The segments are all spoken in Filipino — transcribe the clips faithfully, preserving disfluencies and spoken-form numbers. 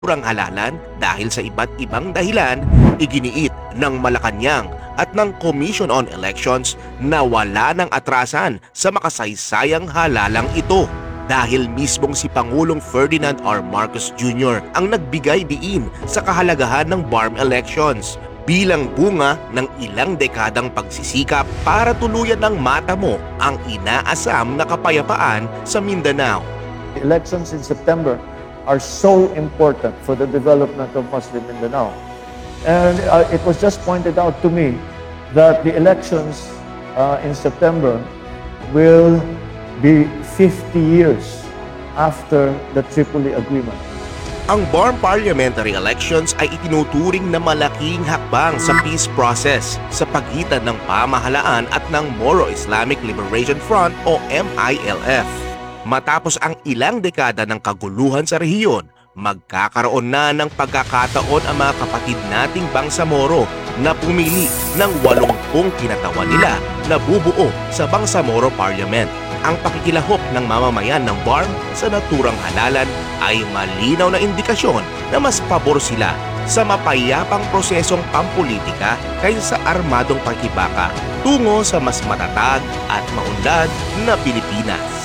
Kurang halalan dahil sa iba't ibang dahilan, iginiit ng Malacanang at ng Commission on Elections na wala ng atrasan sa makasaysayang halalang ito. Dahil mismong si Pangulong Ferdinand R. Marcos Junior ang nagbigay diin sa kahalagahan ng B A R M elections bilang bunga ng ilang dekadang pagsisikap para tuluyan ng matamo ang inaasam na kapayapaan sa Mindanao. The elections in September are so important for the development of Muslim Mindanao. And uh, it was just pointed out to me that the elections uh, in September will be fifty years after the Tripoli Agreement. Ang B A R M parliamentary elections ay itinuturing na malaking hakbang sa peace process sa pagitan ng pamahalaan at ng Moro Islamic Liberation Front o M I L F. Matapos ang ilang dekada ng kaguluhan sa rehiyon, magkakaroon na ng pagkakataon ang mga kapatid nating Bangsamoro na pumili ng walumpung kinatawan nila na bubuo sa Bangsamoro Parliament. Ang pakikilahok ng mamamayan ng B A R M sa naturang halalan ay malinaw na indikasyon na mas pabor sila sa mapayapang prosesong pampolitika kaysa sa armadong pakibaka tungo sa mas matatag at maunlad na Pilipinas.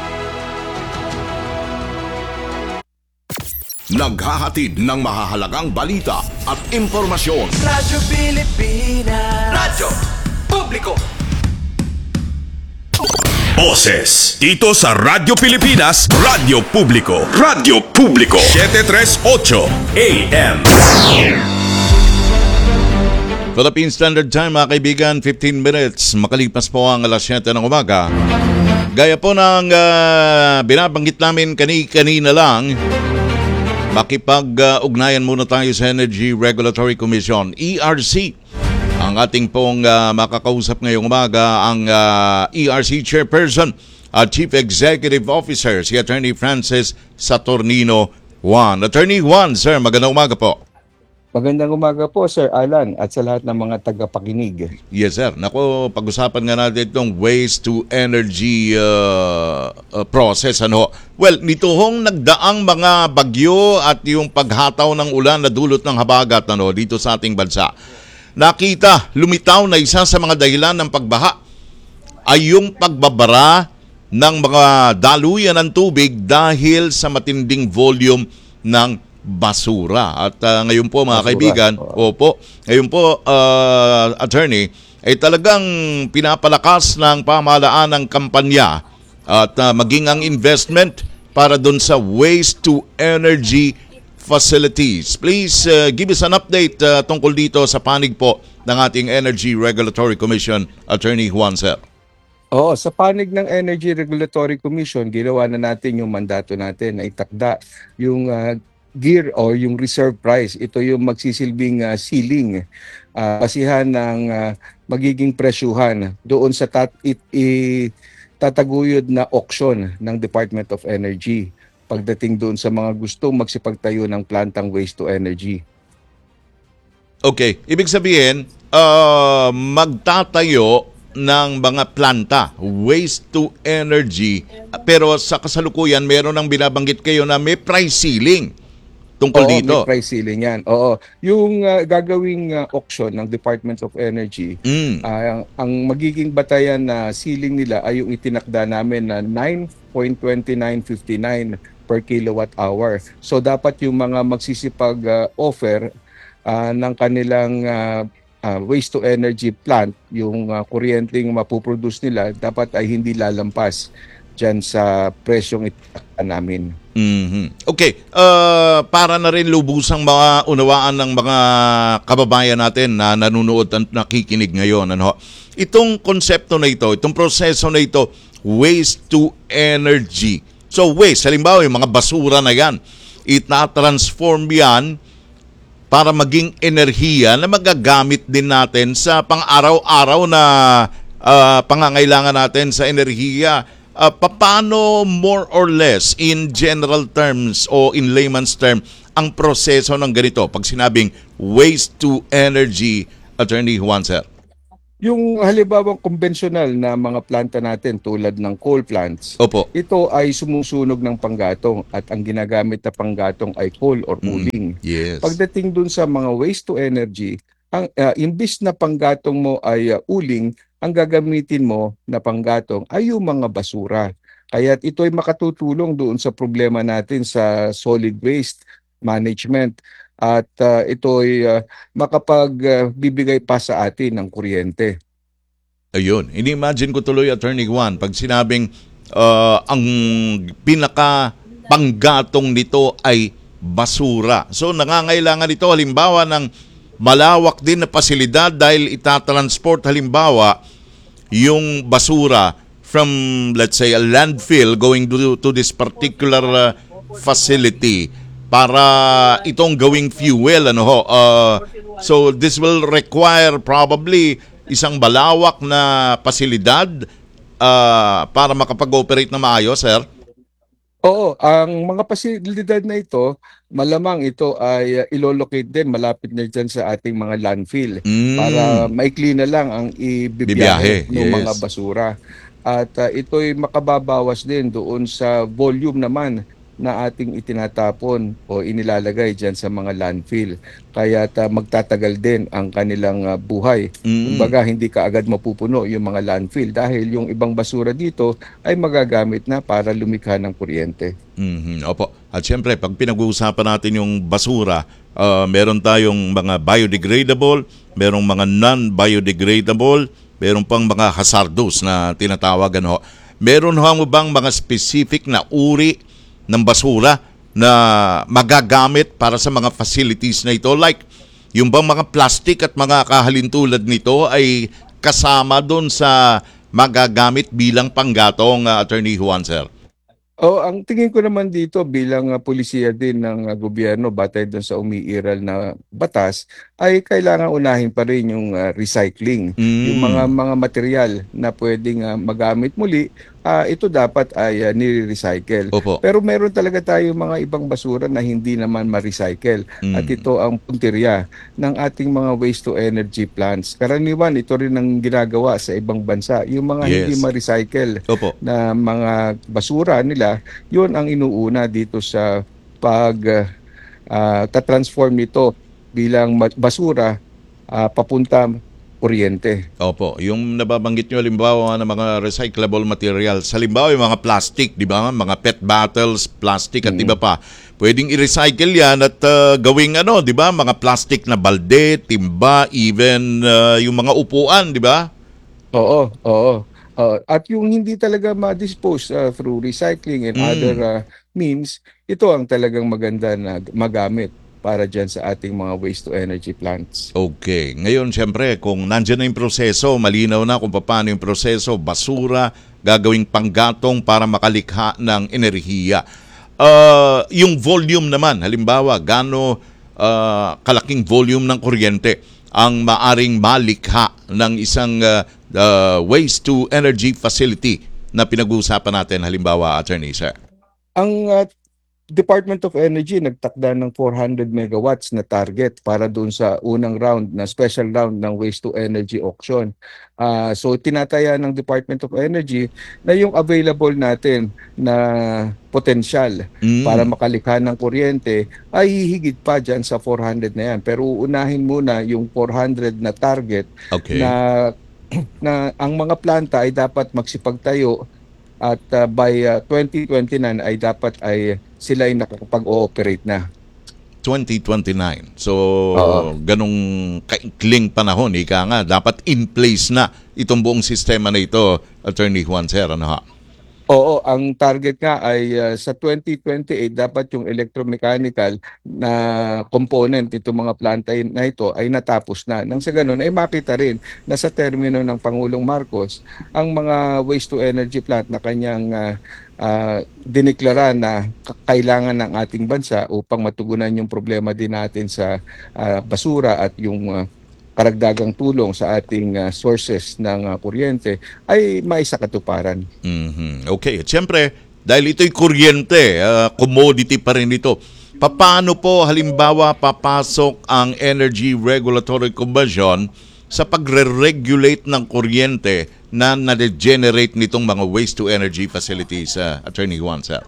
Naghahatid ng mahahalagang balita at impormasyon. Radyo Pilipinas. Radyo Publiko. Boses dito sa Radyo Pilipinas, Radyo Publiko. Radyo Publiko seven thirty-eight A M. Philippine Standard Time, mga kaibigan, fifteen minutes. Makalipas po ang alas siyete ng umaga. Gaya po ng uh, binabanggit namin kani-kanina lang, makipag-ugnayan muna tayo sa Energy Regulatory Commission, E R C. Ang ating pong uh, makakausap ngayong umaga, ang uh, E R C Chairperson at Chief Executive Officer, si Attorney Francis Saturnino Juan. Attorney Juan, sir, magandang umaga po. Magandang umaga po, Sir Alan, at sa lahat ng mga tagapakinig. Yes, sir. Naku, pag-usapan nga natin itong waste to energy uh, uh, process. Ano? Well, nito hong nagdaang mga bagyo at yung paghataw ng ulan na dulot ng habagat ano, dito sa ating bansa. Nakita, lumitaw na isa sa mga dahilan ng pagbaha ay yung pagbabara ng mga daluyan ng tubig dahil sa matinding volume ng basura. At uh, ngayon po mga basura, kaibigan, oh. opo, ngayon po uh, attorney, ay talagang pinapalakas ng pamahalaan ng kampanya at uh, maging ang investment para dun sa waste to energy facilities. Please uh, give us an update uh, tungkol dito sa panig po ng ating Energy Regulatory Commission, Attorney Juan, sir. Oo, sa panig ng Energy Regulatory Commission, ginawa na natin yung mandato natin na itakda yung uh, gear or yung reserve price. Ito yung magsisilbing uh, ceiling, uh, basihan ng uh, magiging presyuhan doon sa tat it, it, tataguyod na auction ng Department of Energy pagdating doon sa mga gustong magsipagtayo ng plantang waste to energy. Okay, ibig sabihin, uh, magtatayo ng mga planta, waste to energy, pero sa kasalukuyan meron ng binabanggit kayo na may price ceiling tungkol Oo, dito. May price ceiling yan. Oo. Yung uh, gagawing uh, auction ng Department of Energy, Mm. uh, ang magiging batayan na ceiling nila ay yung itinakda namin na nine point two nine five nine per kilowatt hour. So dapat yung mga magsisipag uh, offer uh, ng kanilang uh, uh, waste to energy plant, yung uh, kuryenteng mapuproduce nila, dapat ay hindi lalampas dyan sa presyong itakda namin. Mm-hmm. Okay, uh, para na rin lubusang mga unawaan ng mga kababayan natin na nanonood at nakikinig ngayon. Ano? Itong konsepto na ito, itong proseso na ito, waste to energy. So waste, halimbawa yung mga basura na yan, itatransform yan para maging enerhiya na magagamit din natin sa pang-araw-araw na uh, pangangailangan natin sa enerhiya. Uh, paano more or less in general terms o in layman's term ang proseso ng ganito pag sinabing waste to energy, Attorney Juan, sir? Yung halimbawang konbensyonal na mga planta natin tulad ng coal plants, Opo. ito ay sumusunog ng panggatong at ang ginagamit na panggatong ay coal or Mm. uling. Yes. Pagdating dun sa mga waste to energy, ang uh, imbis na panggatong mo ay uh, uling, ang gagamitin mo na panggatong ay yung mga basura. Kaya ito ay makatutulong doon sa problema natin sa solid waste management at uh, ito ay uh, makapagbibigay pa sa atin ng kuryente. Ayun. Ini-imagine ko tuloy, Attorney Juan, pag sinabing ah, ang pinaka panggatong nito ay basura. So nangangailangan ito halimbawa ng malawak din na pasilidad dahil itatransport halimbawa yung basura from, let's say, a landfill going to, to this particular uh, facility para itong gawing fuel, ano ho. Uh, so this will require probably isang balawak na pasilidad uh, para makapag-operate na maayos, sir. Oo, ang mga pasilidad na ito, malamang ito ay uh, ilolocate din malapit na dyan sa ating mga landfill Mm. para maikli na lang ang Bibiyahe, ibibiyahe ng yes. mga basura. At uh, ito'y makababawas din doon sa volume naman na ating itinatapon o inilalagay dyan sa mga landfill. Kaya uh, magtatagal din ang kanilang uh, buhay. Mm. Kumbaga, hindi ka agad mapupuno yung mga landfill dahil yung ibang basura dito ay magagamit na para lumikha ng kuryente. Mhm, opo. At syempre, pag pinag-uusapan natin yung basura, ah, meron tayong mga biodegradable, merong mga non-biodegradable, meron pang mga hazardous na tinatawagan ho. Meron ho bang mga specific na uri ng basura na magagamit para sa mga facilities na ito? Like, yung bang mga plastic at mga kahalintulad nito ay kasama doon sa magagamit bilang panggatong, ah, Attorney Juan, sir? Oh, ang tingin ko naman dito bilang uh, pulisiya din ng uh, gobyerno batay doon sa umiiral na batas ay kailangan unahin pa rin yung uh, recycling. Mm. Yung mga mga material na pwedeng uh, magamit muli, uh, ito dapat ay uh, nire-recycle. Opo. Pero meron talaga tayong mga ibang basura na hindi naman ma-recycle. Mm. At ito ang puntirya ng ating mga waste to energy plants. Karaniwan ito rin ang ginagawa sa ibang bansa. Yung mga Yes. hindi ma-recycle Opo. na mga basura nila, yun ang inuuna dito sa pag uh, tatransform nito bilang ma- basura uh, papunta kuryente. Opo, yung nababanggit nyo halimbawa ng mga recyclable materials, halimbawa yung mga plastic, di ba? Mga pet bottles, plastic at iba pa. Pwedeng i-recycle yan at uh, gawing ano, di ba? Mga plastic na balde, timba, even uh, yung mga upuan, di ba? Oo, oo. Uh, at yung hindi talaga ma-dispose uh, through recycling and Mm. other uh, means, ito ang talagang maganda na magamit para dyan sa ating mga waste to energy plants. Okay. Ngayon, siyempre, kung nandyan na yung proseso, malinaw na kung paano yung proseso, basura, gagawing panggatong para makalikha ng enerhiya. Uh, yung volume naman, halimbawa, gaano uh, kalaking volume ng kuryente ang maaring malikha ng isang uh, uh, waste to energy facility na pinag-uusapan natin, halimbawa, Attorney, sir? Ang uh, Department of Energy nagtakda ng four hundred megawatts na target para doon sa unang round na special round ng waste to energy auction. Uh, so tinataya ng Department of Energy na yung available natin na potensyal Mm. para makalikha ng kuryente ay higit pa dyan sa four hundred na yan. Pero uunahin muna yung four hundred na target Okay. na na ang mga planta ay dapat magsipagtayo at uh, by uh, twenty twenty-nine ay dapat ay sila ay nakakapag-ooperate na. twenty twenty-nine. So, Oo. ganong kaikling panahon, ika nga, dapat in place na itong buong sistema na ito, Attorney Juan, sir, ano ha? Oo, ang target nga ay uh, sa twenty twenty-eight dapat yung electromechanical na component nitong mga planta na ito ay natapos na. Nang sa ganun ay makita rin na sa termino ng Pangulong Marcos ang mga waste to energy plant na kanyang uh, uh, diniklara na kailangan ng ating bansa upang matugunan yung problema din natin sa uh, basura at yung uh, karagdagang tulong sa ating uh, sources ng uh, kuryente ay maisakatuparan. Mhm. Okay. At syempre, dahil ito'y kuryente, ah, commodity pa rin ito. Paano po halimbawa papasok ang Energy Regulatory Commission sa pagre-regulate ng kuryente na na-generate nitong mga waste-to-energy facilities, uh, Attorney Juan, sir?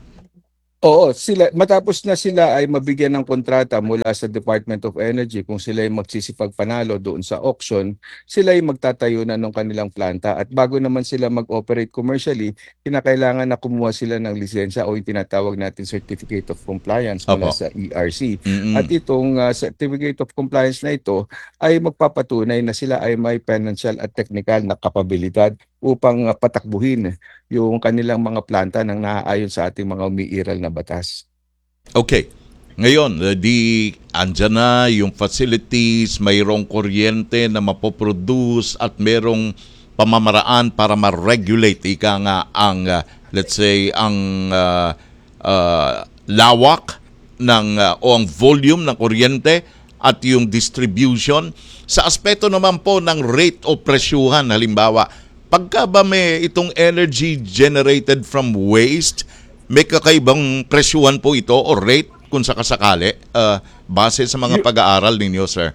Oo, sila matapos na sila ay mabigyan ng kontrata mula sa Department of Energy, kung sila ay magsisipagpanalo doon sa auction, sila ay magtatayo na ng kanilang planta, at bago naman sila mag-operate commercially, kinakailangan na kumuha sila ng lisensya o yung tinatawag natin Certificate of Compliance mula Opo. sa E R C. Mm-mm. At itong uh, Certificate of Compliance na ito ay magpapatunay na sila ay may financial at technical na kapabilidad upang uh, patakbuhin yung kanilang mga planta ng naaayon sa ating mga umiiral na batas. Okay. Ngayon, uh, di andyan na yung facilities, mayroong kuryente na mapoproduce at mayroong pamamaraan para ma-regulate ika nga ang, uh, let's say, ang uh, uh, lawak ng, uh, o ang volume ng kuryente at yung distribution. Sa aspeto naman po ng rate o presyuhan, halimbawa, pagka ba may itong energy generated from waste, may kakaibang presyuhan po ito o rate kung sakasakali, uh, base sa mga Y- pag-aaral ninyo, sir?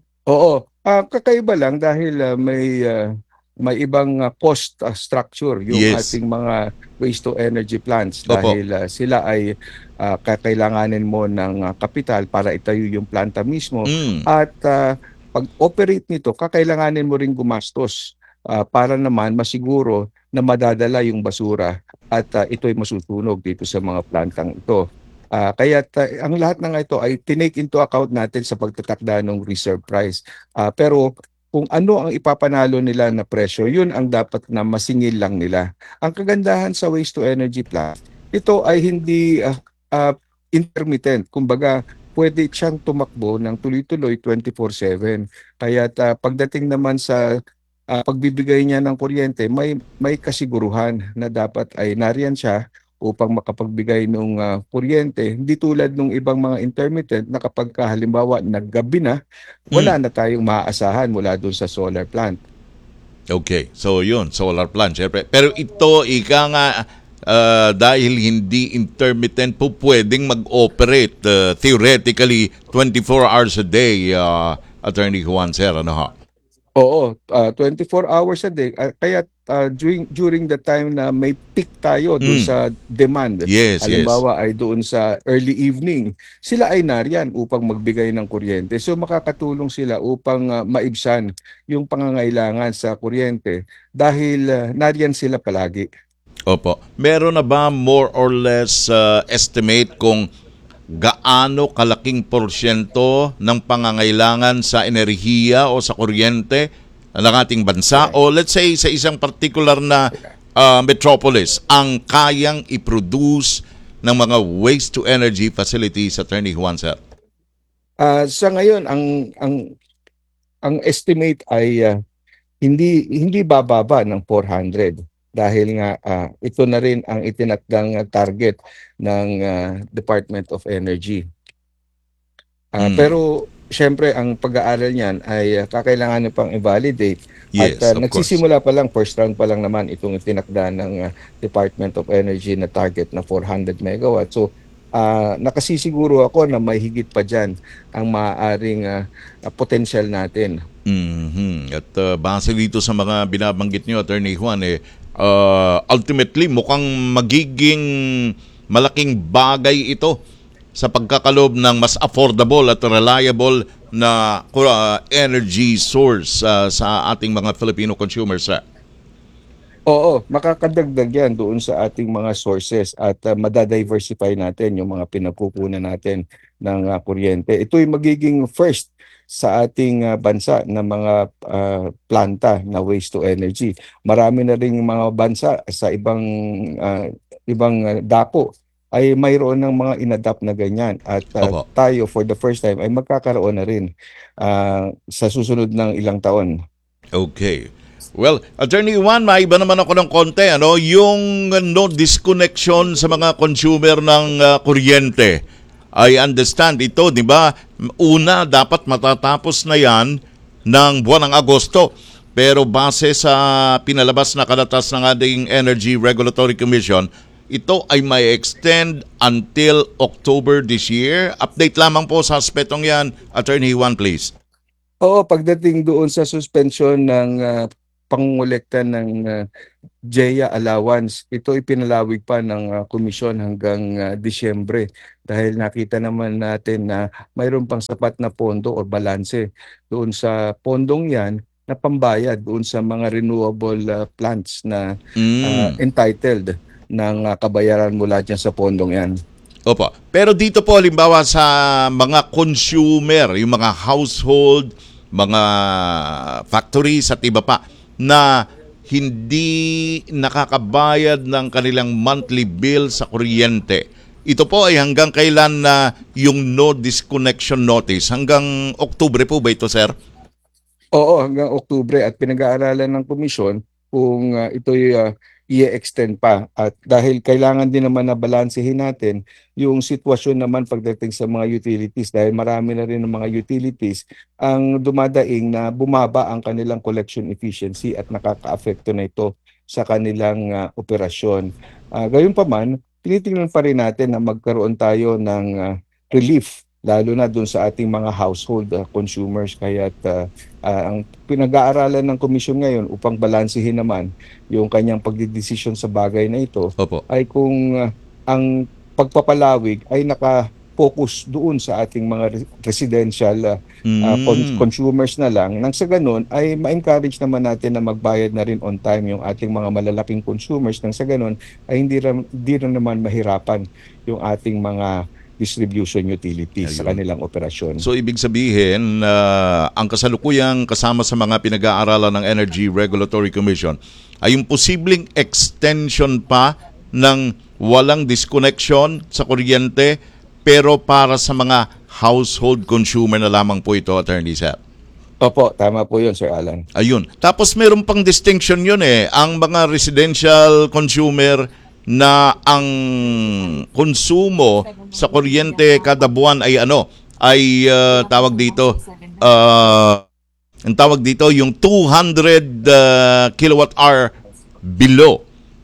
Oo, ah, kakaiba lang dahil ah, may ah, may ibang ah, cost ah, structure yung Yes. ating mga waste to energy plants, Opo. dahil ah, sila ay ah, kakailanganin mo ng ah, kapital para itayo yung planta mismo, Mm. at ah, pag-operate nito kakailanganin mo ring gumastos ah, para naman masiguro na madadala yung basura at ah, ito'y masusunog dito sa mga plantang ito. Ah, kaya ang lahat ng ito ay tinake into account natin sa pagtatakda ng reserve price. Ah, pero kung ano ang ipapanalo nila na presyo, yun ang dapat na masingil lang nila. Ang kagandahan sa waste to energy plant, ito ay hindi ah, ah, intermittent. Kumbaga, pwede siyang tumakbo ng tuloy-tuloy twenty-four seven. Kaya ah, pagdating naman sa ah, pagbibigay niya ng kuryente, may may kasiguruhan na dapat ay nariyan siya upang makapagbigay ng uh, kuryente. Hindi tulad ng ibang mga intermittent na kapag ka, halimbawa naggabi na, wala na tayong maaasahan mula doon sa solar plant. Okay, so yun, solar plant, syempre. Pero ito, ika nga, uh, dahil hindi intermittent po pwedeng mag-operate uh, theoretically twenty-four hours a day, uh, Attorney Juan, sir, ano ha? Oo, uh, twenty-four hours a day. Uh, kaya uh, during, during the time na may peak tayo doon Mm. sa demand, Yes, halimbawa ay doon sa early evening, sila ay nariyan upang magbigay ng kuryente. So makakatulong sila upang uh, maibsan yung pangangailangan sa kuryente dahil uh, nariyan sila palagi. Opo. Meron na ba more or less uh, estimate kung gaano kalaking porsyento ng pangangailangan sa enerhiya o sa kuryente ng ating bansa, o let's say sa isang particular na uh, metropolis ang kayang i-produce ng mga waste to energy facilities, Attorney Juan, sir? Ah, sa ngayon ang ang ang estimate ay ah, hindi hindi bababa ng four hundred, dahil nga ah, ito na rin ang itinakdang ah, target ng ah, Department of Energy. Ah, Mm. Pero syempre ang pag-aaral niyan ay ah, kakailangan pang i-validate. Yes, At ah, of course. nagsisimula pa lang, first round pa lang naman itong itinakda ng ah, Department of Energy na target na four hundred megawatt. So ah, nakasisiguro ako na may higit pa dyan ang maaaring ah, ah, potential natin. Mhm. At uh, base dito sa mga binabanggit niyo, Attorney Juan, eh, uh, ultimately mukhang magiging malaking bagay ito sa pagkakalob ng mas affordable at reliable na uh, energy source uh, sa ating mga Filipino consumers, sir. Oo, makakadagdag yan doon sa ating mga sources, at uh, madadiversify natin yung mga pinagkukunan natin ng uh, kuryente. Ito'y magiging first sa ating uh, bansa na mga uh, planta na waste to energy. Marami na ring mga bansa sa ibang uh, ibang uh, dako ay mayroon ng mga inadapt na ganyan, at uh, Opo. tayo for the first time ay magkakaroon na rin uh, sa susunod ng ilang taon. Okay. Well, Attorney Juan, maiba naman ako ng konti, ano, yung uh, no disconnection sa mga consumer ng uh, kuryente. I understand ito, di ba? Una, dapat matatapos na yan ng buwan ng Agosto. Pero base sa pinalabas na kalatas ng ating Energy Regulatory Commission, ito ay may extend until October this year. Update lamang po sa aspetong yan. Attorney Juan, please. Oo, pagdating doon sa suspension ng ah, pangongolekta ng ah, J E A allowance, ito ipinalawig pa ng ah, komisyon hanggang ah, Disyembre dahil nakita naman natin na mayroon pang sapat na pondo o balanse doon sa pondong yan na pambayad doon sa mga renewable ah, plants na ah, Mm. entitled ng ah, kabayaran mula dyan sa pondong yan. Opo. Pero dito po, halimbawa sa mga consumer, yung mga household, mga factories at iba pa, na hindi nakakabayad ng kanilang monthly bill sa kuryente. Ito po ay hanggang kailan na yung no disconnection notice? Hanggang Oktubre po ba ito, sir? Oo, hanggang Oktubre at pinag-aaralan ng komisyon kung ah, ito'y ah, i-extend pa. At dahil kailangan din naman na balansehin natin yung sitwasyon naman pagdating sa mga utilities dahil marami na rin ng mga utilities ang dumadaing na bumaba ang kanilang collection efficiency at nakaka-apekto na ito sa kanilang ah, operasyon. Uh, gayunpaman, tinitingnan pa rin natin na magkaroon tayo ng ah, relief lalo na dun sa ating mga household ah, consumers kaya't ah, Ah, ang pinag-aaralan ng komisyon ngayon upang balansehin naman yung kanyang pagdidesisyon sa bagay na ito Opo. ay kung ah, ang pagpapalawig ay naka-focus doon sa ating mga re- residential ah, ah, con- Mm. consumers na lang. Nang sa ganun ay ma-encourage naman natin na magbayad na rin on time yung ating mga malalaking consumers. Nang sa ganun ay hindi rin, hindi rin naman mahirapan yung ating mga distribution utilities sa Ayun. kanilang operasyon. So ibig sabihin, ah, ang kasalukuyang kasama sa mga pinag-aaralan ng Energy Regulatory Commission ay yung posibleng extension pa ng walang disconnection sa kuryente pero para sa mga household consumer na lamang po ito, Attorney Sir. Opo, tama po yun, Sir Alan. Ayun. Tapos meron pang distinction yun eh. Ang mga residential consumer na ang konsumo sa kuryente kada buwan ay ano, ay ah, tawag dito, ah, ang tawag dito yung two hundred ah, kilowatt hour below.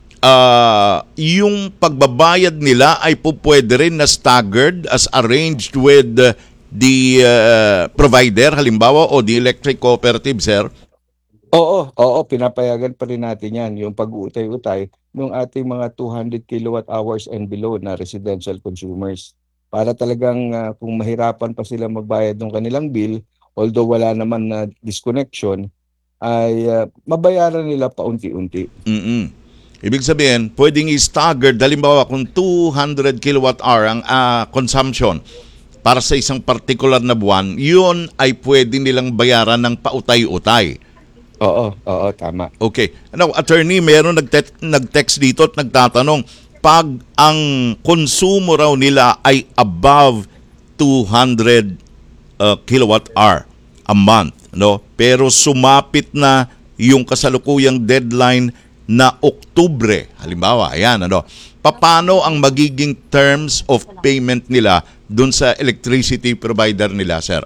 Ah, yung pagbabayad nila ay po pwede rin na staggered as arranged with ah, the ah, provider, halimbawa, o the electric cooperative, sir. Oo, oo, pinapayagan pa rin natin yan, yung pag-uutay-utay ng ating mga two hundred kilowatt hours and below na residential consumers. Para talagang ah, kung mahirapan pa sila magbayad ng kanilang bill, although wala naman na disconnection, ay ah, mabayaran nila paunti-unti. Mm-mm. Ibig sabihin, pwedeng i-staggered, halimbawa kung two hundred kilowatt hour ang ah, consumption para sa isang particular na buwan, yun ay pwede nilang bayaran ng pautay-utay. Oo, oo, tama. Okay. Now, attorney, meron nag-te- nag-text dito at nagtatanong, pag ang konsumo raw nila ay above two hundred uh, kilowatt hour a month, no? Pero sumapit na yung kasalukuyang deadline na Oktubre. Halimbawa, ayan, ano? Paano ang magiging terms of payment nila dun sa electricity provider nila, sir?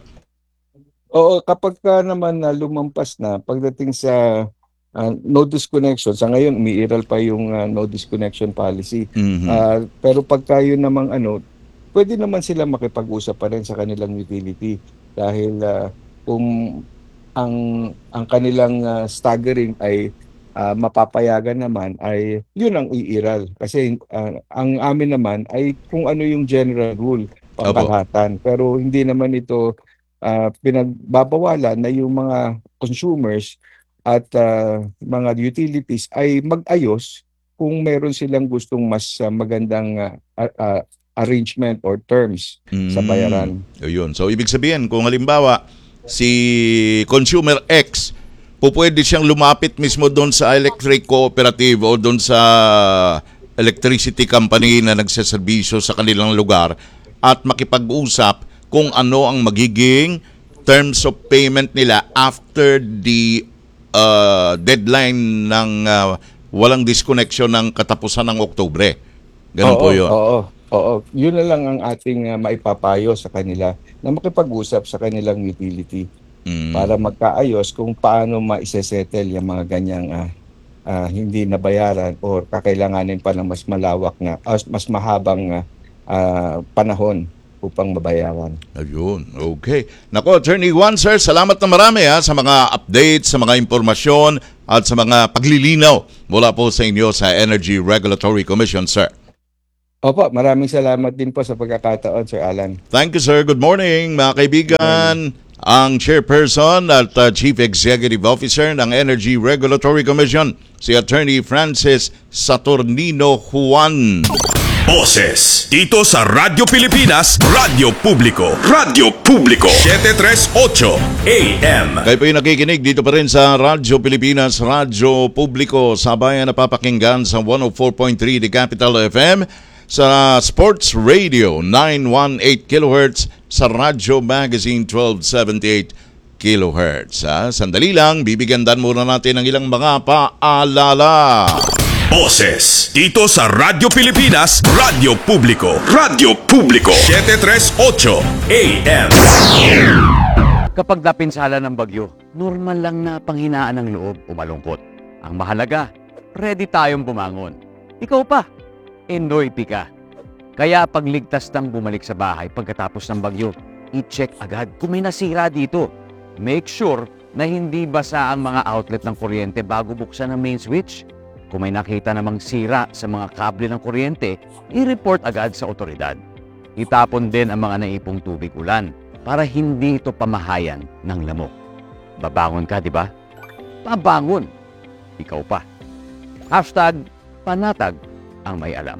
Oo, kapag ka naman na lumampas na pagdating sa ah, no disconnection, sa ngayon umiiral pa yung ah, no disconnection policy. Mhm. Ah, pero pagka yun namang ano, pwede naman sila makipag-usap pa rin sa kanilang utility dahil ah, kung ang ang kanilang ah, staggering ay ah, mapapayagan naman ay yun ang iiral kasi ah, ang amin naman ay kung ano yung general rule pangkalahatan pero hindi naman ito ah, pinagbabawalan na yung mga consumers at ah, mga utilities ay mag-ayos kung meron silang gustong mas ah, magandang ah, ah, ah, arrangement or terms sa bayaran. Mm. Ayun. So, ibig sabihin, kung halimbawa, si Consumer X, po pwede siyang lumapit mismo doon sa electric cooperative o doon sa electricity company na nagsaservisyo sa kanilang lugar at makipag-usap kung ano ang magiging terms of payment nila after the uh, deadline ng uh, walang disconnection ng katapusan ng Oktubre. Ganun Oo, po yun. oo, oo. Yun na lang ang ating ah, maipapayo sa kanila na makipag-usap sa kanilang utility Mm. para magkaayos kung paano ma-settle yung mga ganyang ah, ah, hindi nabayaran or kakailanganin pa ng mas malawak na ah, mas mahabang ah, ah, panahon upang mabayaran. Ayun, okay. Nako, Attorney Juan, sir, salamat na marami ha, sa mga updates, sa mga impormasyon at sa mga paglilinaw mula po sa inyo sa Energy Regulatory Commission, sir. Opo, maraming salamat din po sa pagkakataon, Sir Alan. Thank you, sir. Good morning, mga kaibigan. Ang chairperson at uh, chief executive officer ng Energy Regulatory Commission, si Attorney Francis Saturnino Juan. Boses dito sa Radyo Pilipinas, Radyo Publiko, Radyo Publiko, seven thirty-eight A M. Kayo po yung nakikinig dito pa rin sa Radyo Pilipinas, Radyo Publiko, sabayan na papakinggan sa one oh four point three The Capital F M, sa Sports Radio nine eighteen kilohertz, sa Radyo Magazine twelve seventy-eight kilohertz. Ha? Sandali lang, bibigyan dan muna natin ng ilang mga paalala. Boses dito sa Radyo Pilipinas, Radyo Publiko, Radyo Publiko, seven thirty-eight A M. Kapag napinsala ng bagyo, normal lang na panghinaan ng loob o malungkot. Ang mahalaga, ready tayong bumangon. Ikaw pa, Enoy Pica. Kaya pagligtas ng bumalik sa bahay pagkatapos ng bagyo, i-check agad kung may nasira dito. Make sure na hindi basa ang mga outlet ng kuryente bago buksan ang main switch. Kung may nakita namang sira sa mga kable ng kuryente, i-report agad sa otoridad. Itapon din ang mga naipong tubig ulan para hindi ito pamahayan ng lamok. Babangon ka, di ba? Babangon. Ikaw pa. Hashtag panatag ang may alam.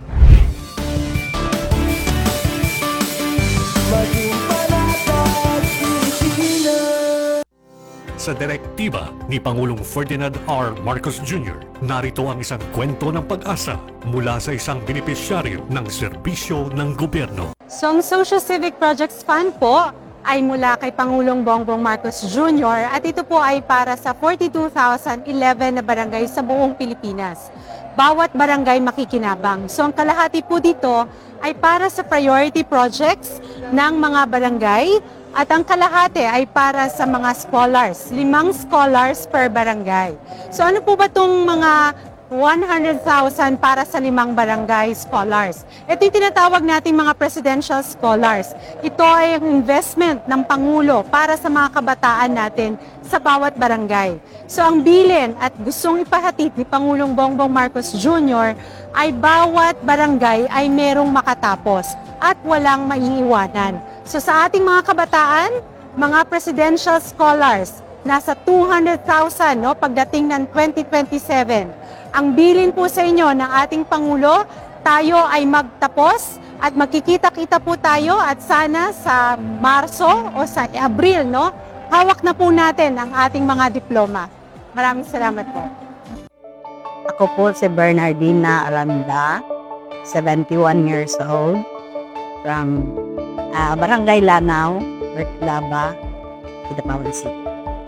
Sa direktiba ni Pangulong Ferdinand R. Marcos Junior, narito ang isang kwento ng pag-asa mula sa isang benepisyaryo ng serbisyo ng gobyerno. So ang Social Civic Projects Fund po ay mula kay Pangulong Bongbong Marcos Junior at ito po ay para sa forty-two thousand eleven na barangay sa buong Pilipinas. Bawat barangay makikinabang. So ang kalahati po dito ay para sa priority projects ng mga barangay at ang kalahati ay para sa mga scholars, limang scholars per barangay. So ano po ba itong mga one hundred thousand para sa limang barangay scholars? Ito yung tinatawag nating mga presidential scholars. Ito ay ang investment ng Pangulo para sa mga kabataan natin sa bawat barangay. So ang bilin at gustong ipahatid ni Pangulong Bongbong Marcos Junior ay bawat barangay ay merong makatapos at walang maiiwanan. So sa ating mga kabataan, mga presidential scholars, nasa two hundred thousand no, pagdating ng twenty twenty-seven. Ang bilin po sa inyo ng ating Pangulo, tayo ay magtapos at magkikita-kita po tayo at sana sa Marso o sa Abril, no, hawak na po natin ang ating mga diploma. Maraming salamat po. Ako po si Bernardina Aranda, seventy-one years old, from uh, Barangay Lanao, Bertlaba, Kidapawan City.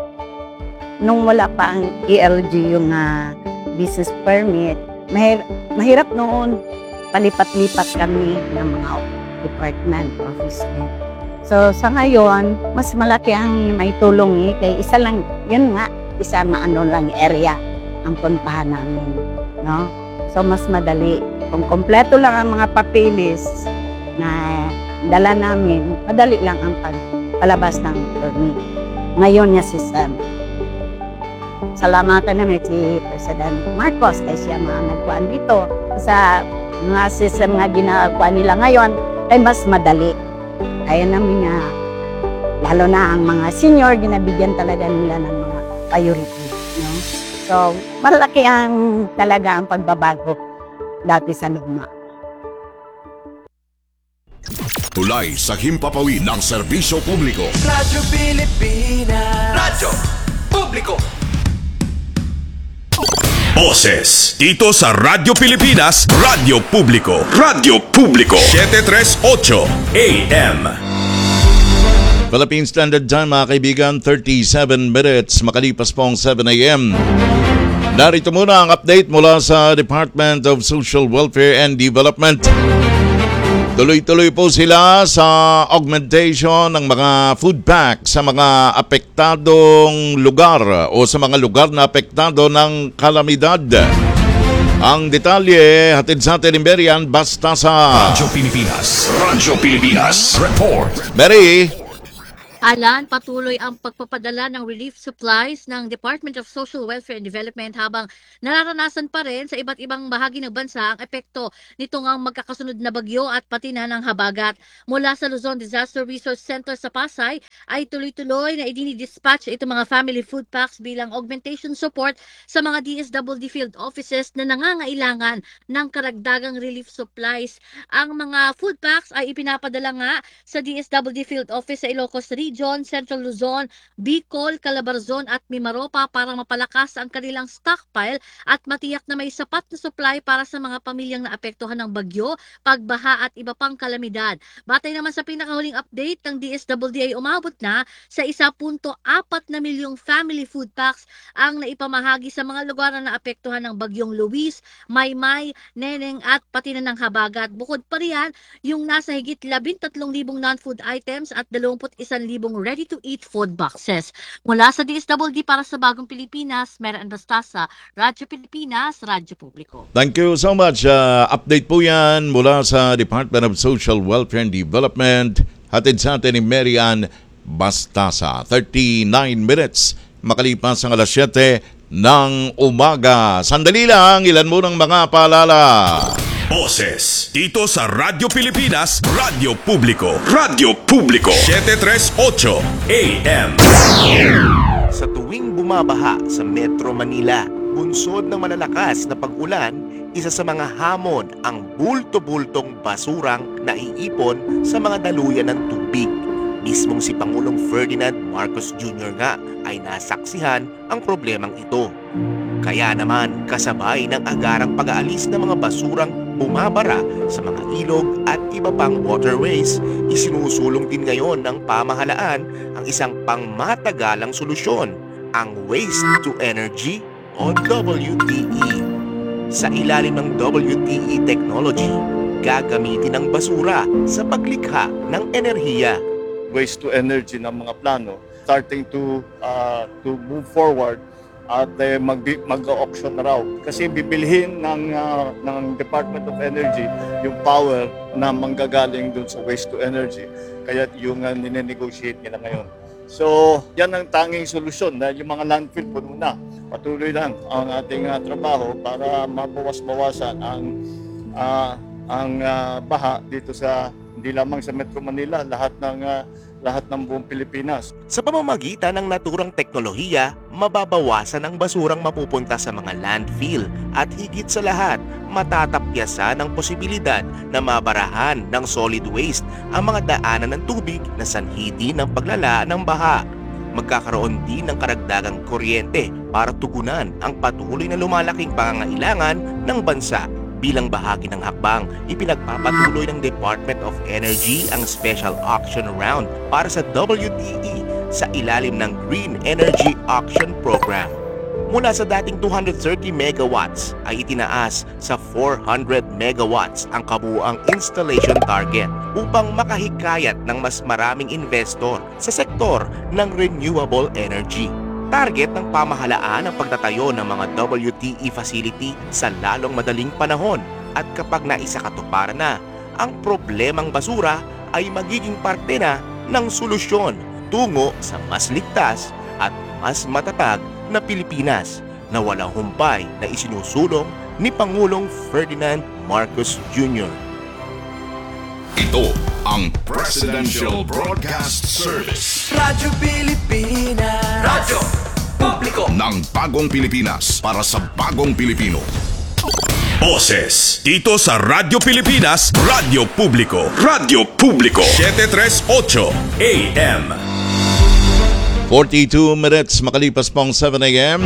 Nung wala pa ang E L G yung uh, business permit, mahir mahirap noon, palipat-lipat kami ng mga department, office. So sa ngayon, mas malaki ang may tulong eh, kaya isa lang, yun nga, isa maano lang area ang puntahan namin. No? So mas madali. Kung kompleto lang ang mga papeles na dala namin, madali lang ang palabas ng permit. Ngayon niya system. Salamatan namin si President Marcos kasi siya mga nagkuhan dito. Sa mga system nga ginagawa nila ngayon ay mas madali. Kaya namin nga, lalo na ang mga senior, ginabigyan talaga nila ng mga priority. No? So, malaki ang talaga ang pagbabago dati sa luma. Tulay sa himpapawid ng serbisyo publiko. Radyo Pilipinas. Radyo Publiko. Boses dito sa Radyo Pilipinas, Radyo Publiko, Radyo Publiko, seven thirty-eight A M. Philippine Standard Time, mga kaibigan, thirty-seven minutes makalipas po ang seven A M. Narito muna ang update mula sa Department of Social Welfare and Development. Tuloy-tuloy po sila sa augmentation ng mga food pack sa mga apektadong lugar o sa mga lugar na apektado ng kalamidad. Ang detalye, hatid sa atin ni Marian Bastasa. Radyo Pilipinas. Radyo Pilipinas. Report. Mary. Alan, patuloy ang pagpapadala ng relief supplies ng Department of Social Welfare and Development habang nararanasan pa rin sa iba't ibang bahagi ng bansa ang epekto nito ngang magkakasunod na bagyo at pati na ng habagat. Mula sa Luzon Disaster Resource Center sa Pasay ay tuloy-tuloy na idinidispatch itong mga family food packs bilang augmentation support sa mga D S W D field offices na nangangailangan ng karagdagang relief supplies. Ang mga food packs ay ipinapadala nga sa D S W D field office sa Ilocos Region, Central Luzon, Bicol, Calabarzon at Mimaropa para mapalakas ang kanilang stockpile at matiyak na may sapat na supply para sa mga pamilyang naapektuhan ng bagyo, pagbaha at iba pang kalamidad. Batay naman sa pinakahuling update ng D S W D ay umabot na sa one point four na milyong family food packs ang naipamahagi sa mga lugar na naapektuhan ng bagyong Luis, Maymay, Neneng at pati na ng habagat. Bukod pa riyan, yung nasa higit labintatlong libong non-food items at dalawampu't isang libong ready-to-eat food boxes. Mula sa D S W D para sa Bagong Pilipinas, Marian Bastasa, Radyo Pilipinas, Radyo Publiko. Thank you so much. Uh, update po yan mula sa Department of Social Welfare and Development. Hatid sa atin ni Marian Bastasa. thirty-nine minutes makalipas ang alas siyete ng umaga. Sandali lang, ilan mo ng mga paalala. Boses dito sa Radyo Pilipinas, Radyo Publiko. Radyo Publiko. seven thirty-eight A M. Sa tuwing bumabaha sa Metro Manila, bunsod ng malalakas na pag-ulan, isa sa mga hamon ang bulto-bultong basurang naiipon sa mga daluyan ng tubig. Mismong si Pangulong Ferdinand Marcos Junior nga ay nasaksihan ang problemang ito. Kaya naman kasabay ng agarang pag-aalis ng mga basurang bumabara sa mga ilog at iba pang waterways, isinusulong din ngayon ng pamahalaan ang isang pangmatagalang solusyon, ang Waste to Energy o W T E. Sa ilalim ng W T E technology, gagamitin ang basura sa paglikha ng enerhiya. Waste to energy ng mga plano starting to uh, to move forward at uh, mag mag-auction na raw kasi bibilhin ng uh, ng Department of Energy yung power na manggagaling dun sa waste to energy, kaya yung uh, nine-negotiate nila ngayon. So yan ang tanging solusyon dahil yung mga landfill puno na. Patuloy lang ang ating uh, trabaho para mabawas-bawasan ang uh, ang uh, baha dito sa hindi lamang sa Metro Manila, lahat ng uh, lahat ng buong Pilipinas. Sa pamamagitan ng naturang teknolohiya, mababawasan ang basurang mapupunta sa mga landfill at higit sa lahat, matatapyasan ang posibilidad na mabarahan ng solid waste ang mga daanan ng tubig na sanhi din ng paglala ng baha. Magkakaroon din ng karagdagang kuryente para tugunan ang patuloy na lumalaking pangangailangan ng bansa. Bilang bahagi ng hakbang, ipinagpapatuloy ng Department of Energy ang special auction round para sa W T E sa ilalim ng Green Energy Auction Program. Mula sa dating two hundred thirty megawatts ay itinaas sa four hundred megawatts ang kabuuang installation target upang makahikayat ng mas maraming investor sa sektor ng renewable energy. Target ng pamahalaan ang pagtatayo ng mga W T E facility sa lalong madaling panahon at kapag naisakatuparan na, ang problemang basura ay magiging parte na ng solusyon tungo sa mas ligtas at mas matatag na Pilipinas na walang humpay na isinusulong ni Pangulong Ferdinand Marcos Junior Ito ang Presidential Broadcast Service. Radyo Pilipinas. Radyo Publiko. Ng bagong Pilipinas para sa bagong Pilipino. Boses dito sa Radyo Pilipinas, Radyo Publiko. Radyo Publiko. seven thirty-eight A M. forty-two minutes makalipas pong seven A M.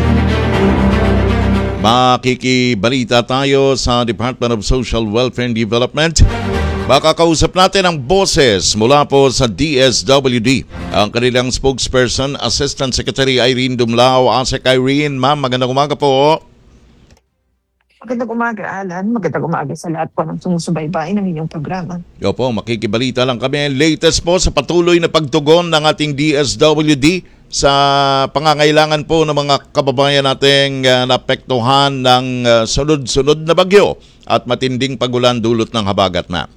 Makikibalita tayo sa Department of Social Welfare and Development. Baka kausap natin ang boses mula po sa D S W D. Ang kanilang spokesperson, Assistant Secretary Irene Dumlao. Asek Irene, ma'am, magandang umaga po. Magandang umaga, Alan. Magandang umaga sa lahat po ng sumusubaybay ng inyong programa. Yo po, makikibalita lang kami. Latest po sa patuloy na pagtugon ng ating D S W D sa pangangailangan po ng mga kababayan nating uh, naapektuhan ng uh, sunod-sunod na bagyo at matinding pagulan dulot ng habagat na.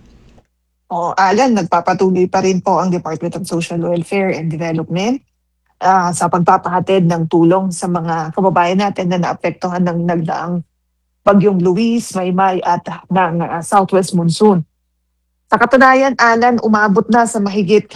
O, Alan, nagpapatuloy pa rin po ang Department of Social Welfare and Development ah, sa pagpapahatid ng tulong sa mga kababayan natin na naapektuhan ng nagdaang Bagyong Luis, Maymay at ng ah, Southwest Monsoon. Sa katunayan, Alan, umabot na sa mahigit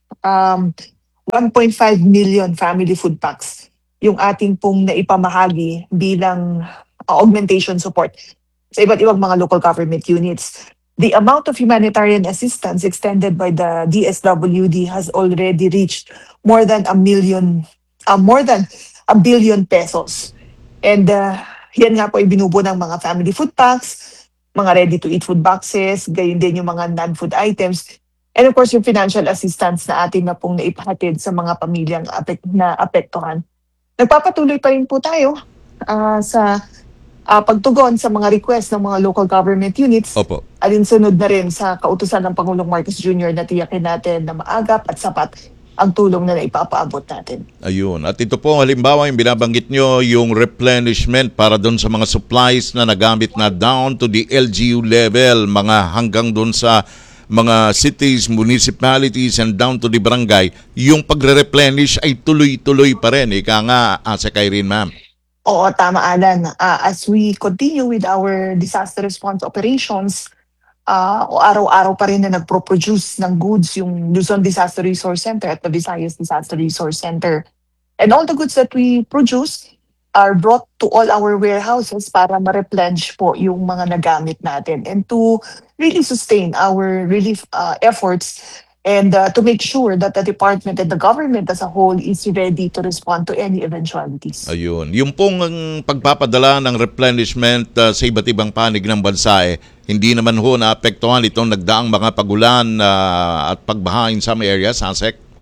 um, one point five million family food packs yung ating pong naipamahagi bilang uh, augmentation support sa iba't ibang mga local government units. The amount of humanitarian assistance extended by the D S W D has already reached more than a million, uh, more than a billion pesos. And uh, yan nga po ay binubuo ng mga family food packs, mga ready-to-eat food boxes, gayon din yung mga non-food items. And of course, yung financial assistance na atin na pong naipahatid sa mga pamilyang apek na apektuhan. Nagpapatuloy pa rin po tayo ah, sa ah, pagtugon sa mga request ng mga local government units. Opo. Alinsunod na rin sa kautusan ng Pangulong Marcos Junior na tiyakin natin na maagap at sapat ang tulong na naipapaabot natin. Ayun. At ito po, halimbawa, yung binabanggit nyo, yung replenishment para doon sa mga supplies na nagamit na down to the L G U level, mga hanggang doon sa mga cities, municipalities, and down to the barangay, yung pagre-replenish ay tuloy-tuloy pa rin. Ika nga, Asa Kyrene, ma'am. Oo, tama, Alan. Ah, as we continue with our disaster response operations, ah, o araw-araw pa rin na nagpro-produce ng goods yung Luzon Disaster Resource Center at the Visayas Disaster Resource Center. And all the goods that we produce are brought to all our warehouses para ma-replenish po yung mga nagamit natin and to really sustain our relief uh, efforts and uh, to make sure that the department and the government as a whole is ready to respond to any eventualities. Ayun. Yung pong ang pagpapadala ng replenishment uh, sa iba't ibang panig ng bansa, eh, hindi naman ho naapektuhan itong nagdaang mga pagulan uh, at pagbaha in some areas, Asek?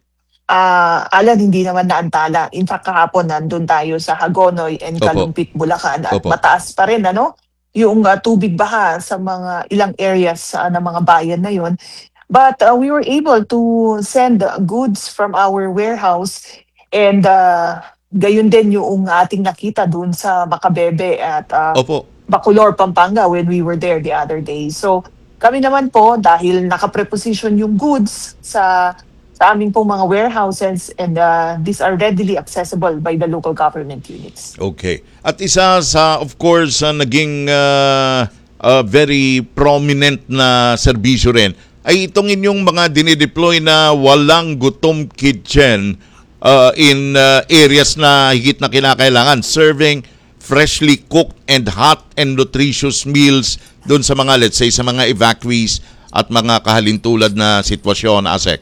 Ah, Alan, hindi naman naantala. In fact, kahapon nandun tayo sa Hagonoy and Opo. Kalumpit, Bulacan at Opo. mataas pa rin ano yung uh, tubig baha sa mga ilang areas uh, ng mga bayan na yon. But uh, we were able to send uh, goods from our warehouse and uh, gayon din yung ating nakita dun sa Macabebe at uh, Opo. Bacolor, Pampanga when we were there the other day. So kami naman po dahil nakapreposition yung goods sa sa aming pong mga warehouses and uh, these are readily accessible by the local government units. Okay. At isa sa, of course, uh, naging uh, uh, very prominent na serbisyo rin ay itong inyong mga dinideploy na walang gutom kitchen uh, in uh, areas na higit na kinakailangan, serving freshly cooked and hot and nutritious meals doon sa mga, let's say, sa mga evacuees at mga kahalintulad na sitwasyon, Asek.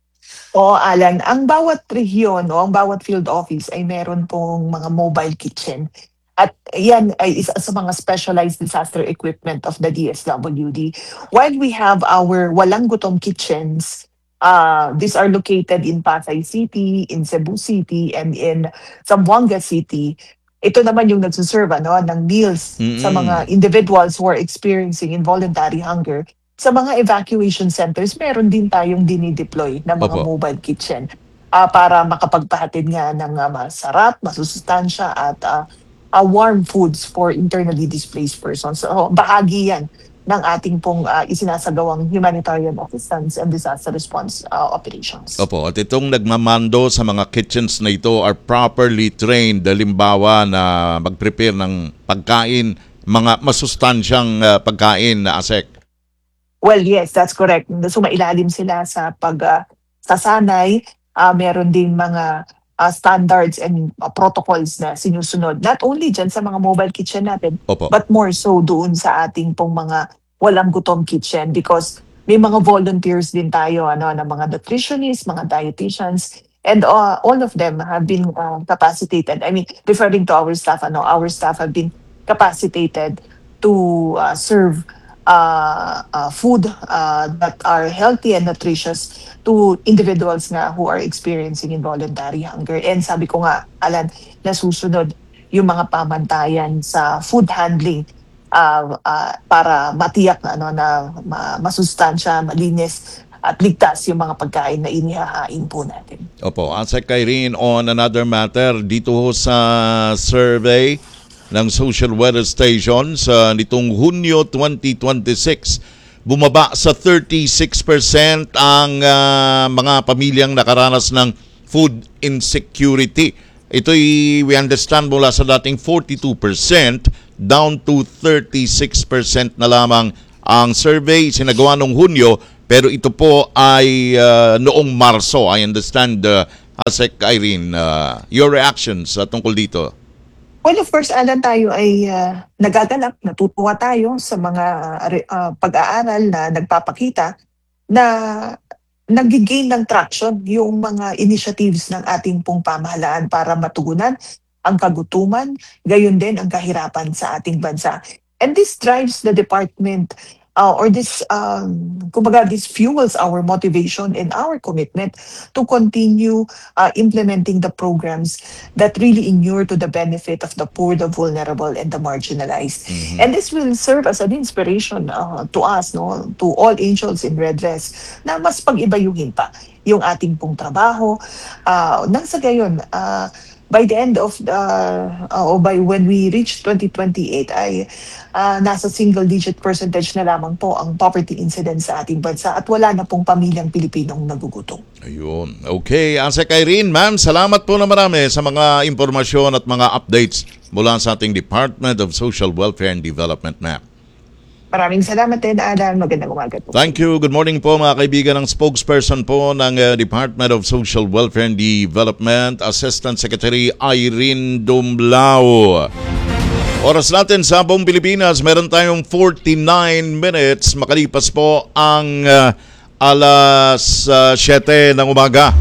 O Alan, ang bawat rehiyon o ang bawat field office ay meron pong mga mobile kitchen. At yan ay isa sa mga specialized disaster equipment of the D S W D. While we have our walang gutom kitchens, uh, these are located in Pasay City, in Cebu City, and in Zamboanga City. Ito naman yung nagsuserve ano, ng meals Mm-mm. sa mga individuals who are experiencing involuntary hunger. Sa mga evacuation centers, meron din tayong dinideploy na mga Opo. mobile kitchen ah, para makapagpahatid nga ng ah, masarap, masusustansya at ah, ah, warm foods for internally displaced persons. So, bahagi yan ng ating pong ah, isinasagawang humanitarian assistance and disaster response ah, operations. Opo, at itong nagmamando sa mga kitchens na ito are properly trained, halimbawa na mag-prepare ng pagkain, mga masustansyang uh, pagkain na Asek. Well, yes, that's correct. So mailalim sila sa pag ah, sasanay, ah, meron din mga ah, standards and ah, protocols na sinusunod. Not only dyan sa mga mobile kitchen natin, Opo. but more so doon sa ating pong mga walang gutom kitchen because may mga volunteers din tayo, ano, na mga nutritionists, mga dietitians, and uh, all of them have been uh, capacitated. I mean, referring to our staff, ano, our staff have been capacitated to uh, serve uh, uh, food uh, that are healthy and nutritious to individuals nga who are experiencing involuntary hunger. And sabi ko nga, Alan, nasusunod yung mga pamantayan sa food handling uh, uh, para matiyak na, ano, na ma- masustansya, malinis at ligtas yung mga pagkain na inihahain po natin. Opo, Asek Irene, on another matter, dito ho sa survey ng Social Weather Station sa nitong Hunyo twenty twenty-six, bumaba sa thirty-six percent ang ah, mga pamilyang nakaranas ng food insecurity. Ito'y we understand mula sa dating forty-two percent down to thirty-six percent na lamang ang survey sinagawa noong Hunyo, pero ito po ay uh, noong Marso. I understand, uh, Asek Irene, uh, your reactions uh, tungkol dito. Well, of course, Alan, tayo ay uh, nagagalak, natutuwa tayo sa mga uh, pag-aaral na nagpapakita na nag-gain ng traction yung mga initiatives ng ating pong pamahalaan para matugunan ang kagutuman, gayon din ang kahirapan sa ating bansa. And this drives the department uh, or this, um, kumbaga, this fuels our motivation and our commitment to continue uh, implementing the programs that really inure to the benefit of the poor, the vulnerable, and the marginalized. Mhm. And this will serve as an inspiration uh, to us, no, to all angels in red dress, na mas pag-ibayuhin pa yung ating pong trabaho. Uh, nang sa gayon, uh, by the end of the, uh, or by when we reach twenty twenty-eight, ay uh, nasa single-digit percentage na lamang po ang poverty incidence sa ating bansa at wala na pong pamilyang Pilipinong nagugutom. Ayun. Okay, Asek Irene, ma'am, salamat po na marami sa mga impormasyon at mga updates mula sa ating Department of Social Welfare and Development, ma'am. Maraming salamat din, Alan. Magandang umaga po. Thank you. Good morning po mga kaibigan ng spokesperson po ng uh, Department of Social Welfare and Development, Assistant Secretary Irene Dumlao. Oras natin sa buong Pilipinas, meron tayong forty-nine minutes makalipas po ang uh, alas uh, siyete ng umaga.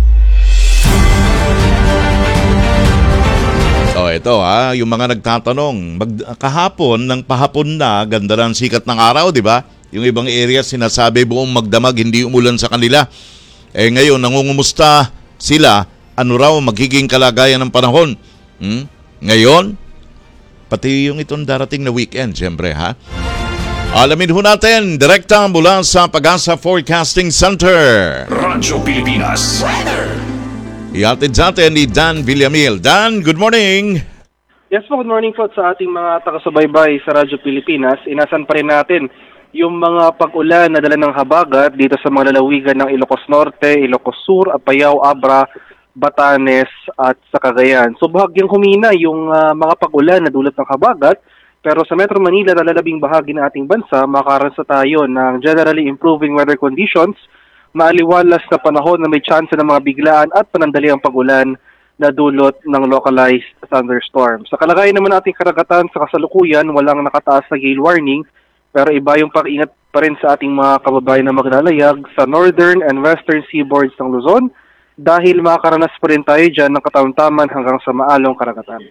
Oh, ito ha, yung mga nagtatanong, mag, kahapon ng pahapon na, ganda ng sikat ng araw, di ba? Yung ibang area sinasabi buong magdamag, hindi umulan sa kanila. Eh ngayon, nangungumusta sila, ano raw magiging kalagayan ng panahon? Hmm? Ngayon, pati yung itong darating na weekend, siyempre ha? Alamin ho natin, direkta mula sa Pag-asa Forecasting Center. Radyo Pilipinas. Ihatid sa atin ni Dan Villamil. Dan, good morning! Yes po, good morning po sa ating mga taga-subaybay sa Radyo Pilipinas. Inasan pa rin natin yung mga pag-ulan na dala ng habagat dito sa mga lalawigan ng Ilocos Norte, Ilocos Sur, Apayao, Abra, Batanes at sa Cagayan. So bahagyang humina yung uh, mga pag-ulan na dulot ng habagat, pero sa Metro Manila na lalabing bahagi ng ating bansa, makakaransa tayo ng generally improving weather conditions, maaliwalas na panahon na may chance ng mga biglaan at panandaliang pag-ulan na dulot ng localized thunderstorm. Sa kalagayan naman ating karagatan sa kasalukuyan, walang nakataas na gale warning, pero iba yung pag-ingat pa rin sa ating mga kababayan na maglalayag sa northern and western seaboards ng Luzon dahil makakaranas pa rin tayo dyan ng katamtaman hanggang sa maalong karagatan.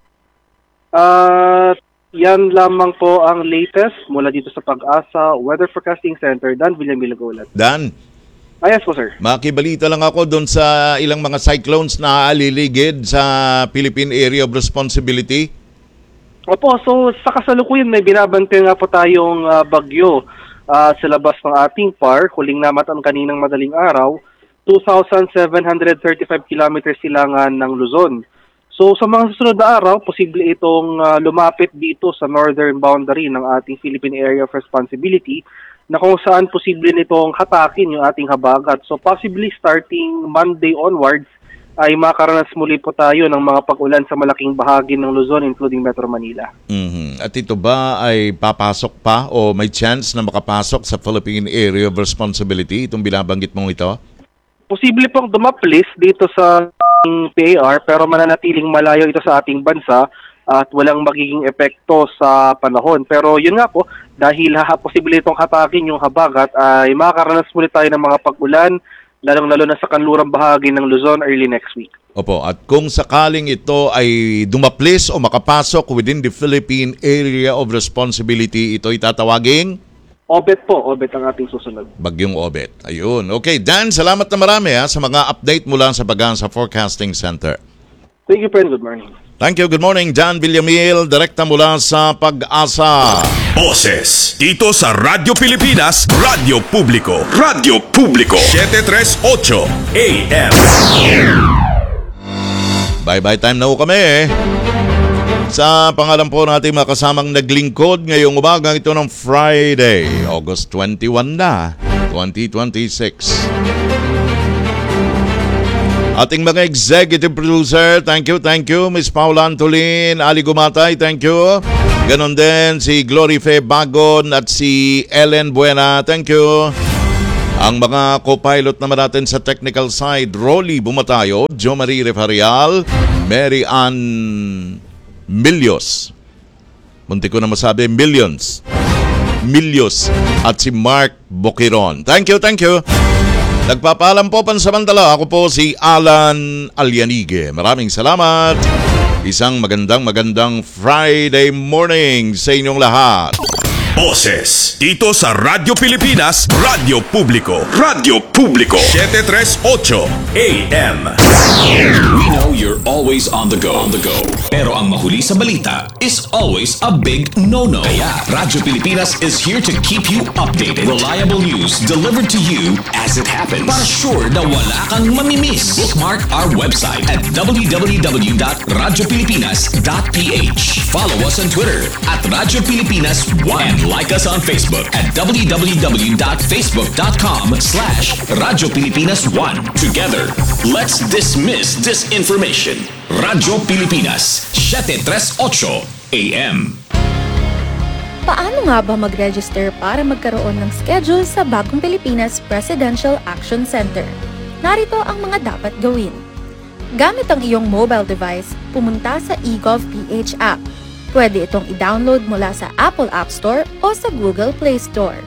At uh, yan lamang po ang latest mula dito sa Pag-asa Weather Forecasting Center. Dan Villamil Golat. Dan, Ah, yes po, sir. makibalita lang ako doon sa ilang mga cyclones na aliligid sa Philippine Area of Responsibility. Opo, so sa kasalukuyan may binabantay nga po tayong uh, bagyo uh, sa labas ng ating P A R. Huling namatan kaninang madaling araw, two thousand seven hundred thirty-five kilometers silangan ng Luzon. So sa mga susunod na araw, posible itong uh, lumapit dito sa northern boundary ng ating Philippine Area of Responsibility na kung saan posible nitong hatakin yung ating habagat. So possibly starting Monday onwards ay makaranas muli po tayo ng mga pag-ulan sa malaking bahagi ng Luzon including Metro Manila. Mhm. At ito ba ay papasok pa o may chance na makapasok sa Philippine Area of Responsibility, itong binabanggit mong ito? Posible pong dumaplis dito sa P A R pero mananatiling malayo ito sa ating bansa at walang magiging epekto sa panahon. Pero yun nga po, dahil ha, posible itong hatakin yung habagat, ay makakaranas muli tayo ng mga pag-ulan, lalong-lalo na sa kanlurang bahagi ng Luzon early next week. Opo, at kung sakaling ito ay dumaplis o makapasok within the Philippine Area of Responsibility, ito itatawaging? Obet po, Obet ang ating susunod. Bagyong Obet. Ayun. Okay, Dan, salamat na marami ha, sa mga update mula sa Pag-asa Forecasting Center. Thank you, friend. Good morning. Thank you. Good morning, Dan Villamil, direkta mula sa Pag-asa. Boses dito sa Radyo Pilipinas, Radyo Publiko, Radyo Publiko, seven thirty-eight A M. Bye-bye time na ho kami eh. Sa pangalan po natin mga kasamang naglingkod ngayong umaga ito ng Friday, August twenty-one na, twenty twenty-six. Ating mga executive producer, thank you, thank you. Miss Paula Antolin, Ali Gumatay, thank you. Ganon din si Glory Fe Bagon at si Ellen Buena, thank you. Ang mga co-pilot naman natin sa technical side, Rolly Bumatayo, Jo Marie Refarial, Mary Ann Milios. Munti ko na masabi, Millions. Milios at si Mark Boquiron. Thank you, thank you. Nagpapaalam po pansamantala. Ako po si Alan Alianige. Maraming salamat. Isang magandang magandang Friday morning sa inyong lahat. Boses dito sa Radyo Pilipinas, Radyo Publiko, Radyo Publiko, seven thirty-eight A M. We know you're always on the go, on the go. Pero ang mahuli sa balita is always a big no-no. Kaya Radyo Pilipinas is here to keep you updated. Reliable news delivered to you as it happens. Para sure na wala kang mamimiss. Bookmark our website at w w w dot radyo pilipinas dot p h. Follow us on Twitter at Radyo Pilipinas one. And like us on Facebook at w w w dot facebook dot com slash Radyo Pilipinas one. Together, let's dismiss disinformation. Radyo Pilipinas, seven thirty-eight A M. Paano nga ba mag-register para magkaroon ng schedule sa Bagong Pilipinas Presidential Action Center? Narito ang mga dapat gawin. Gamit ang iyong mobile device, pumunta sa eGovPH app. Pwede itong i-download mula sa Apple App Store o sa Google Play Store.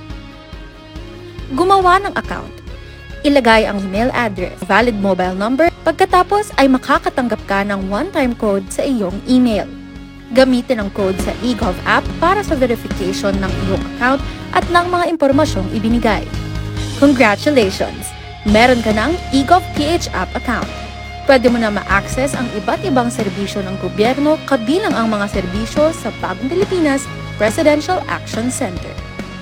Gumawa ng account. Ilagay ang email address, valid mobile number, pagkatapos ay makakatanggap ka ng one-time code sa iyong email. Gamitin ang code sa eGov app para sa verification ng iyong account at ng mga impormasyong ibinigay. Congratulations! Meron ka ng eGovPH app account. Pwede mo na ma-access ang iba't ibang serbisyo ng gobyerno kabilang ang mga serbisyo sa Bagong Pilipinas Presidential Action Center.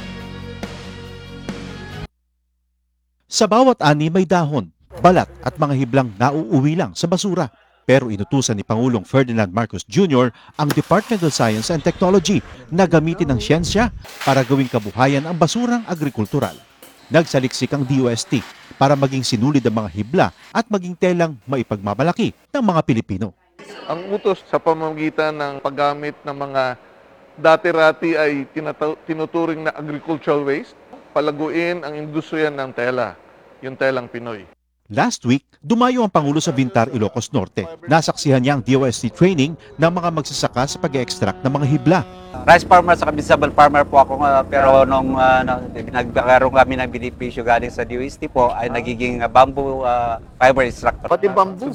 Sa bawat ani may dahon, balat at mga hiblang nauuwi lang sa basura. Pero inutusan ni Pangulong Ferdinand Marcos Junior ang Department of Science and Technology na gamitin ang siyensya para gawing kabuhayan ang basurang agrikultural. Nagsaliksik ang D O S T para maging sinulid ang mga hibla at maging telang maipagmamalaki ng mga Pilipino. Ang utos sa pamamagitan ng paggamit ng mga dati-rati ay tinataw- tinuturing na agricultural waste, palaguin ang industriya ng tela, yung telang Pinoy. Last week, dumayo ang Pangulo sa Bintar, Ilocos Norte. Nasaksihan niya ang D O S T training ng mga magsasaka sa pag-extract ng mga hibla. Rice farmer sa vegetable farmer po ako, uh, pero nung uh, nagkaroon kami ng benepisyo galing sa D O S T po ay nagiging uh, bamboo uh, fiber extractor. Pati bamboo.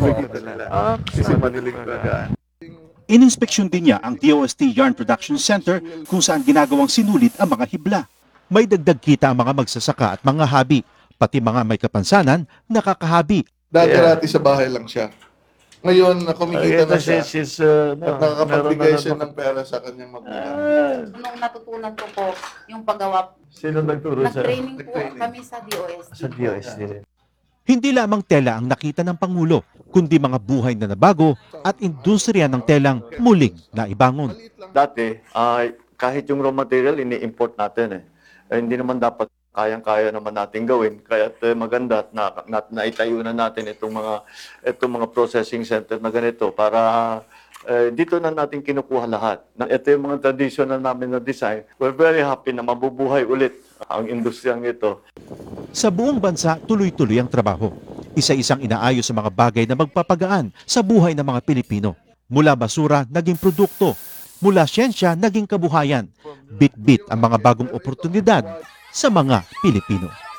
Ah, kasi manilig bagaan. Ininspeksyon din niya ang D O S T Yarn Production Center kung saan ginagawang sinulit ang mga hibla. May dagdag kita ang mga magsasaka at mga habi, pati mga may kapansanan, nakakahabi. Dati-rati sa bahay lang siya. Ngayon, kumikita na siya. She's, uh, At nakakapagbigay siya ng pera sa kanyang magulang. Nung natutunan ko po yung paggawa, Sino nagturo sa nag-training po kami sa D O S T. sa D O S T rin? Hindi lamang tela ang nakita ng Pangulo, kundi mga buhay na nabago at industriya ng telang muling naibangon. Dati, ay kahit yung raw material, ini-import natin eh. Eh, hindi naman dapat kayang-kaya naman natin gawin. Kaya uh, maganda na, na naitayo na natin itong mga itong mga processing center na ganito para uh, dito na natin kinukuha lahat. Na ito yung mga traditional namin na design. We're very happy na mabubuhay ulit ang industriyang ito. Sa buong bansa, tuloy-tuloy ang trabaho. Isa-isang inaayos sa mga bagay na magpapagaan sa buhay ng mga Pilipino. Mula basura, naging produkto. Mula siyensya, naging kabuhayan. Bit-bit ang mga bagong oportunidad sa mga Pilipino.